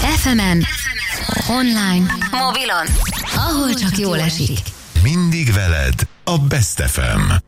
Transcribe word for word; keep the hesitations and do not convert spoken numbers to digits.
ef emen, online, mobilon, ahol csak jól esik. Mindig veled a Best ef em.